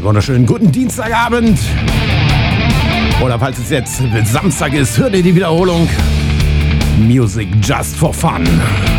wunderschönen guten Dienstagabend. Oder falls es jetzt Samstag ist, hört ihr die Wiederholung. Music just for fun.